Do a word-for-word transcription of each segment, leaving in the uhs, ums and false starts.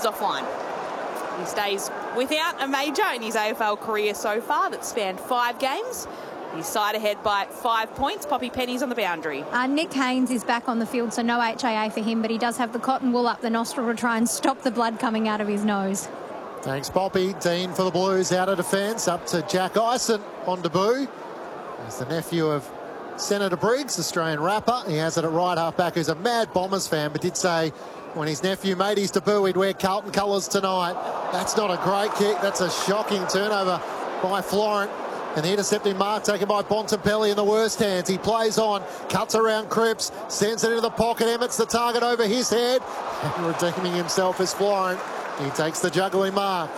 offline. He stays without a major in his A F L career so far that spanned five games. He's side ahead by five points. Poppy Penny's on the boundary. Uh, Nick Haynes is back on the field, so no H A A for him, but he does have the cotton wool up the nostril to try and stop the blood coming out of his nose. Thanks, Poppy. Dean for the Blues out of defence. Up to Jack Ison on debut. He's the nephew of Senator Briggs, Australian rapper. He has it at right half-back, who's a mad Bombers fan, but did say when his nephew made his debut, he'd wear Carlton colours tonight. That's not a great kick. That's a shocking turnover by Florent. And the intercepting mark taken by Bontempelli in the worst hands. He plays on, cuts around Cripps, sends it into the pocket. Emmett's the target over his head. And redeeming himself is Florent. He takes the juggling mark.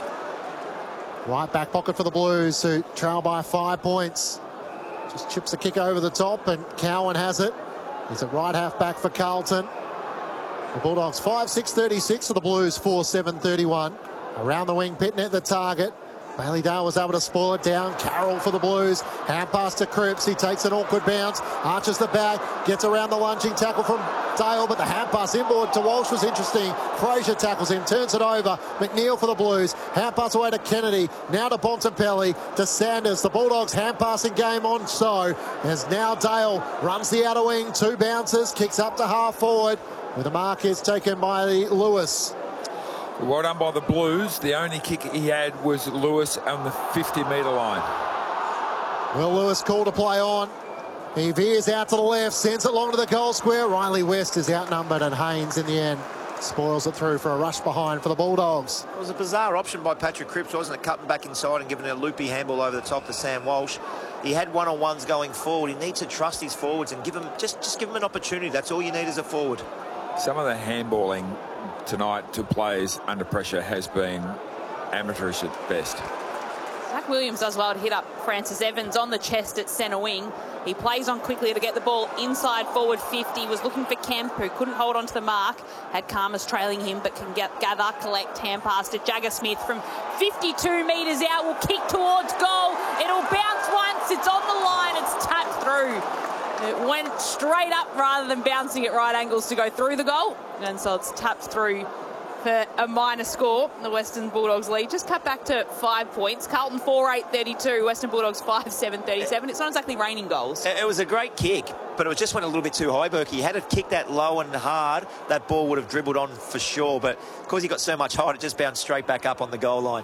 Right back pocket for the Blues, who trail by five points. Just chips the kick over the top, and Cowan has it. He's at right half back for Carlton. The Bulldogs five six thirty-six for the Blues four seven thirty-one. Around the wing, Pitnet the target. Bailey Dale was able to spoil it down. Carroll for the Blues. Hand pass to Cripps. He takes an awkward bounce. Arches the back. Gets around the lunging tackle from Dale, but the hand pass inboard to Walsh was interesting. Fraser tackles him. Turns it over. McNeil for the Blues. Hand pass away to Kennedy. Now to Bontempelli. To Sanders. The Bulldogs hand passing game on so. As now Dale runs the outer wing. Two bounces. Kicks up to half forward. With the mark is taken by Lewis. Well done by the Blues. The only kick he had was Lewis on the fifty metre line. Will Lewis called to play on. He veers out to the left, sends it long to the goal square. Riley West is outnumbered, and Haynes in the end spoils it through for a rush behind for the Bulldogs. It was a bizarre option by Patrick Cripps, wasn't it? Cutting back inside and giving a loopy handball over the top to Sam Walsh. He had one-on-ones going forward. He needs to trust his forwards and give him just, just give him an opportunity. That's all you need as a forward. Some of the handballing tonight to players under pressure has been amateurish at best. Zach Williams does well to hit up Francis Evans on the chest at centre wing. He plays on quickly to get the ball inside forward fifty. Was looking for Kemp, who couldn't hold on to the mark. Had Karmas trailing him, but can get, gather, collect, hand pass to Jagger Smith from fifty-two metres out. Will kick towards goal. It'll bounce once. It's on the line. It's tapped through. It went straight up rather than bouncing at right angles to go through the goal. And so it's tapped through for a minor score. The Western Bulldogs lead just cut back to five points. Carlton four eight thirty-two, Western Bulldogs five seven thirty-seven. It's not exactly raining goals. It was a great kick, but it just went a little bit too high, Berkey. He had to kick that low and hard. That ball would have dribbled on for sure, but because he got so much height, it just bounced straight back up on the goal line.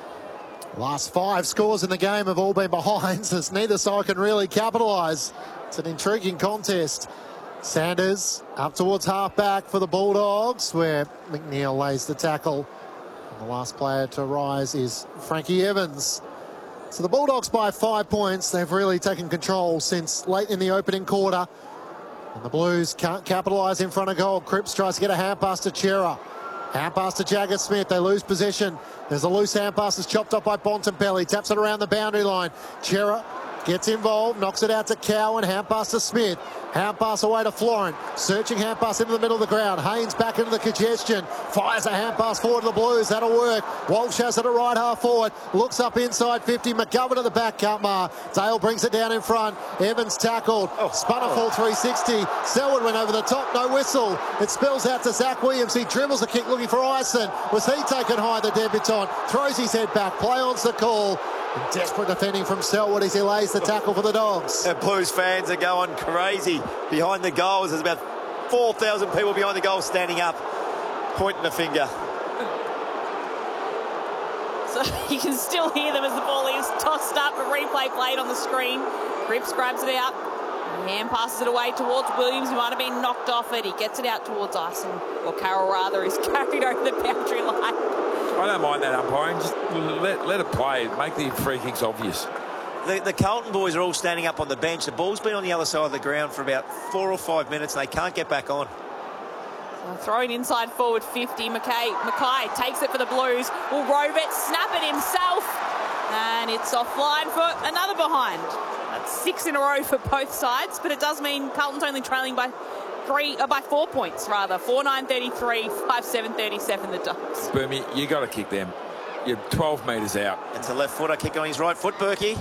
Last five scores in the game have all been behinds, as neither side can really capitalise. It's an intriguing contest. Sanders up towards half-back for the Bulldogs, where McNeil lays the tackle. And the last player to rise is Frankie Evans. So the Bulldogs by five points. They've really taken control since late in the opening quarter. And the Blues can't capitalise in front of goal. Cripps tries to get a hand pass to Chera. Hand pass to Jagger Smith. They lose possession. There's a loose hand pass that's chopped up by Bontempelli. Taps it around the boundary line. Chera gets involved, knocks it out to Cowan, hand pass to Smith, hand pass away to Florent, searching hand pass into the middle of the ground. Haynes back into the congestion, fires a hand pass forward to the Blues, that'll work. Walsh has it at right half forward, looks up inside fifty, McGovern at the back, Cutmar. Dale brings it down in front, Evans tackled, spun a full three sixty, Selwood went over the top, no whistle. It spills out to Zach Williams, he dribbles a kick looking for Ison. Was he taken high, the debutant? Throws his head back, play on's the call. And desperate defending from Selwood as he lays the tackle for the Dogs. The Blues fans are going crazy behind the goals. There's about four thousand people behind the goal standing up, pointing a finger. So you can still hear them as the ball is tossed up. A replay played on the screen. Cripps grabs it out. Hand passes it away towards Williams, who might have been knocked off it. He gets it out towards Ison, or Carroll rather, is carried over the boundary line. I don't mind that umpiring. Just let, let it play. Make the free kicks obvious. The, the Carlton boys are all standing up on the bench. The ball's been on the other side of the ground for about four or five minutes and they can't get back on. So throwing inside forward fifty. Mackay, Mackay takes it for the Blues. Will rove it, snap it himself. And it's offline for another behind. That's six in a row for both sides, but it does mean Carlton's only trailing by three, uh, by four points rather. four nine thirty-three, five seven thirty-seven the Dogs. Burmy, you got to kick them. You're twelve metres out. It's a left footer kick on his right foot, Berkey.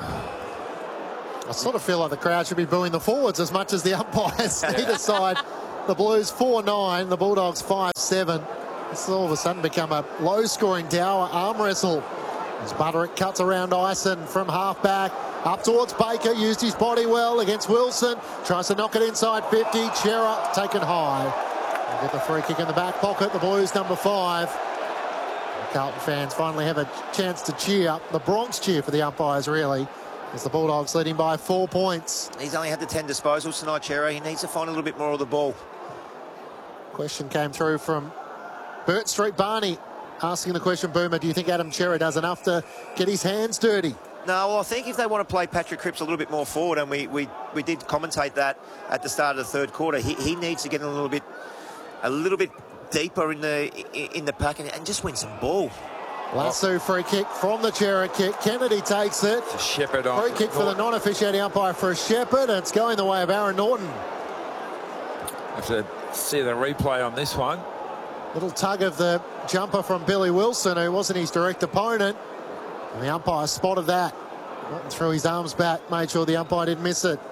I sort of feel like the crowd should be booing the forwards as much as the umpires. Either side, the Blues four nine, the Bulldogs five seven. This has all of a sudden become a low-scoring tower arm wrestle. As Butterick cuts around Ison from half-back. Up towards Baker, used his body well against Wilson. Tries to knock it inside fifty. Chera taken high. They get the free kick in the back pocket. The Blues number five. The Carlton fans finally have a chance to cheer. The Bronx cheer for the umpires, really, as the Bulldogs leading by four points. He's only had the ten disposals tonight, Chera. He needs to find a little bit more of the ball. Question came through from Burt Street Barney, asking the question, Boomer, do you think Adam Chera does enough to get his hands dirty? No, well, I think if they want to play Patrick Cripps a little bit more forward, and we we, we did commentate that at the start of the third quarter, he, he needs to get a little bit a little bit deeper in the in the pack and, and just win some ball. Lasso free kick from the Chera kick. Kennedy takes it. It's a Shepherd on. Free kick for the non-officiating umpire for a Shepherd, and it's going the way of Aaron Norton. Have to see the replay on this one. Little tug of the jumper from Billy Wilson, who wasn't his direct opponent. And the umpire spotted that. Norton threw his arms back, made sure the umpire didn't miss it.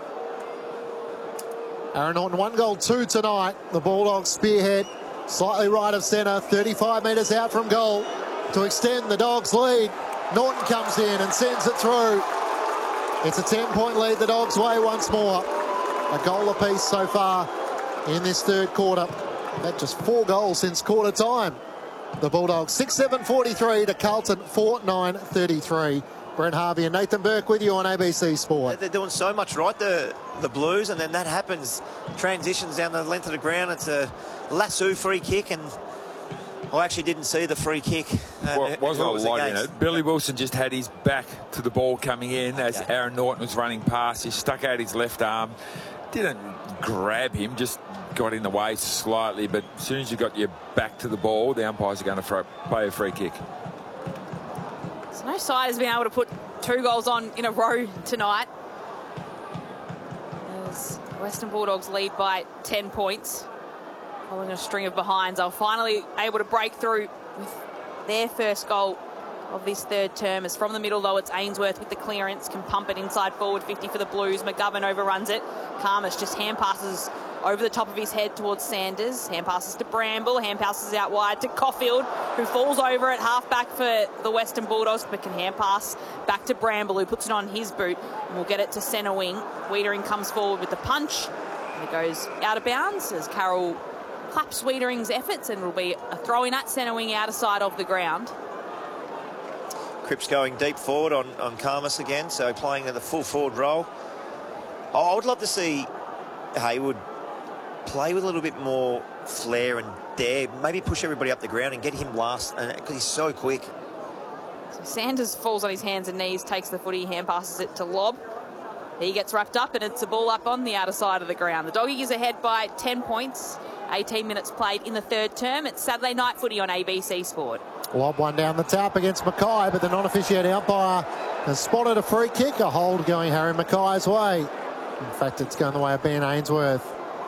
Aaron Norton, one goal, two tonight. The Bulldogs spearhead, slightly right of centre, thirty-five metres out from goal to extend the Dogs' lead. Norton comes in and sends it through. It's a ten-point lead the Dogs' way once more. A goal apiece so far in this third quarter. That's just four goals since quarter time. The Bulldogs six seven forty-three to Carlton four nine thirty-three. Brent Harvey and Nathan Burke with you on A B C Sport. They're doing so much right, the the Blues, and then that happens. Transitions down the length of the ground. It's a lasso free kick, and I actually didn't see the free kick. Uh, Well, wasn't a was lot in against. it. Billy Wilson just had his back to the ball coming in as Okay. Aaron Norton was running past. He stuck out his left arm. Didn't grab him, just got in the way slightly. But as soon as you got your back to the ball, the umpires are going to throw, play a free kick. So no side has been able to put two goals on in a row tonight. As Western Bulldogs lead by ten points. Following a string of behinds, they're finally able to break through with their first goal of this third term. As from the middle, though, it's Ainsworth with the clearance, can pump it inside forward fifty for the Blues. McGovern overruns it. Karmish just hand passes over the top of his head towards Sanders. Hand passes to Bramble. Hand passes out wide to Caulfield, who falls over at half-back for the Western Bulldogs, but can hand pass back to Bramble, who puts it on his boot, and will get it to centre wing. Wiedering comes forward with the punch, and it goes out of bounds as Carroll claps Wiedering's efforts, and will be a throw-in at centre wing outer side of the ground. Cripps going deep forward on, on Karmas again, so playing in the full forward role. Oh, I would love to see Haywood play with a little bit more flair and dare, maybe push everybody up the ground and get him last, because he's so quick. So Sanders falls on his hands and knees, takes the footy, hand passes it to Lobb. He gets wrapped up, and it's a ball up on the outer side of the ground. The Doggies is ahead by ten points, eighteen minutes played in the third term. It's Saturday night footy on A B C Sport. Lob one down the tap against Mackay, but the non-officiating umpire has spotted a free kick. A hold going Harry Mackay's way. In fact, it's going the way of Ben Ainsworth.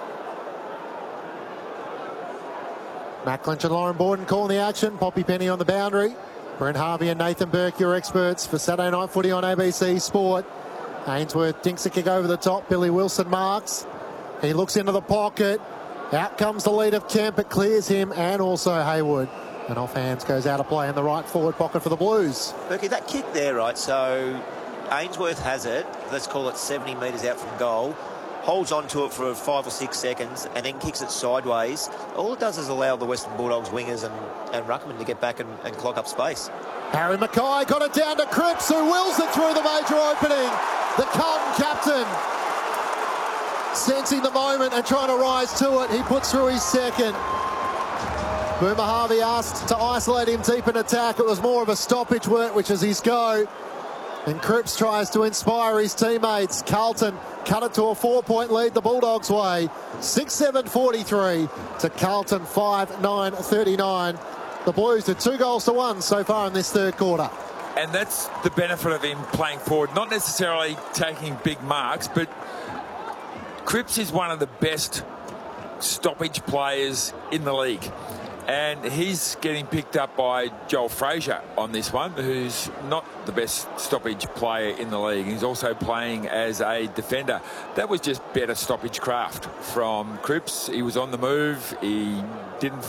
Matt Clinch and Lauren Borden calling the action. Poppy Penny on the boundary. Brent Harvey and Nathan Burke, your experts for Saturday night footy on A B C Sport. Ainsworth dinks a kick over the top. Billy Wilson marks. He looks into the pocket. Out comes the lead of Kemp. It clears him and also Haywood. And off hands goes out of play in the right forward pocket for the Blues. Berkey, that kick there, right, so Ainsworth has it, let's call it seventy metres out from goal, holds on to it for five or six seconds and then kicks it sideways. All it does is allow the Western Bulldogs wingers and, and ruckman to get back and, and clog up space. Harry Mackay got it down to Cripps, who wills it through the major opening. The Carlton captain, sensing the moment and trying to rise to it, he puts through his second. Boomer Harvey asked to isolate him deep in attack. It was more of a stoppage work, which is his go. And Cripps tries to inspire his teammates. Carlton cut it to a four-point lead the Bulldogs' way. six seven forty-three to Carlton five nine thirty-nine. The Blues are two goals to one so far in this third quarter. And that's the benefit of him playing forward, not necessarily taking big marks, but Cripps is one of the best stoppage players in the league. And he's getting picked up by Joel Frazier on this one, who's not the best stoppage player in the league. He's also playing as a defender. That was just better stoppage craft from Cripps. He was on the move. He didn't